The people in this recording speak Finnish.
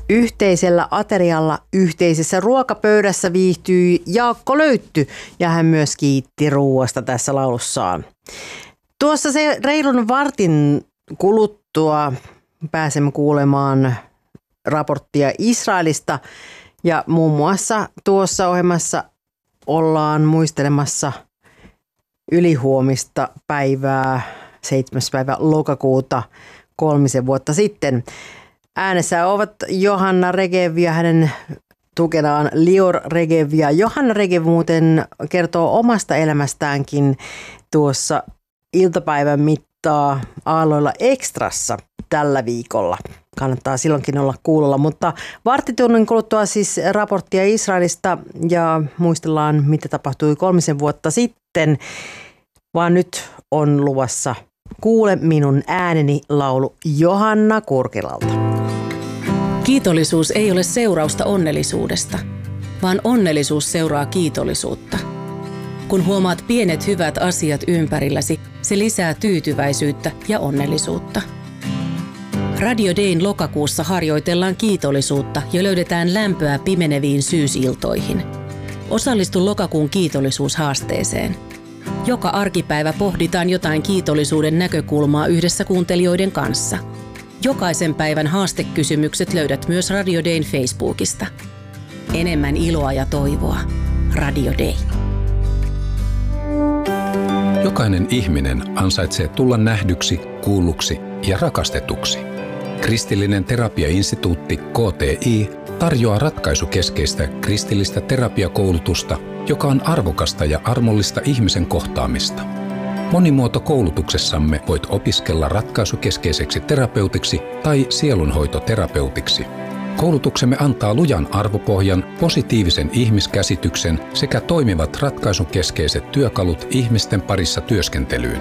Yhteisellä aterialla yhteisessä ruokapöydässä viihtyi Jaakko Löytty ja hän myös kiitti ruuasta tässä laulussaan. Tuossa se reilun vartin kuluttua pääsemme kuulemaan raporttia Israelista ja muun muassa tuossa ohjelmassa ollaan muistelemassa ylihuomista päivää 7. päivä lokakuuta 3 vuotta sitten. Äänessä ovat Johanna Regev ja hänen tukenaan Lior Regev. Ja Johanna Regev muuten kertoo omasta elämästäänkin tuossa iltapäivän mittaa Aalloilla Extrassa tällä viikolla. Kannattaa silloinkin olla kuulolla, mutta varttitunnin kuluttua siis raporttia Israelista ja muistellaan, mitä tapahtui 3 vuotta sitten. Vaan nyt on luvassa Kuule minun ääneni -laulu Johanna Kurkilalta. Kiitollisuus ei ole seurausta onnellisuudesta, vaan onnellisuus seuraa kiitollisuutta. Kun huomaat pienet hyvät asiat ympärilläsi, se lisää tyytyväisyyttä ja onnellisuutta. Radio Dayn lokakuussa harjoitellaan kiitollisuutta ja löydetään lämpöä pimeneviin syysiltoihin. Osallistu lokakuun kiitollisuushaasteeseen. Joka arkipäivä pohditaan jotain kiitollisuuden näkökulmaa yhdessä kuuntelijoiden kanssa. Jokaisen päivän haastekysymykset löydät myös Radio Dayn Facebookista. Enemmän iloa ja toivoa. Radio Day. Jokainen ihminen ansaitsee tulla nähdyksi, kuulluksi ja rakastetuksi. Kristillinen terapiainstituutti KTI tarjoaa ratkaisukeskeistä kristillistä terapiakoulutusta, joka on arvokasta ja armollista ihmisen kohtaamista. Monimuotokoulutuksessamme voit opiskella ratkaisukeskeiseksi terapeutiksi tai sielunhoitoterapeutiksi. Koulutuksemme antaa lujan arvopohjan, positiivisen ihmiskäsityksen sekä toimivat ratkaisukeskeiset työkalut ihmisten parissa työskentelyyn.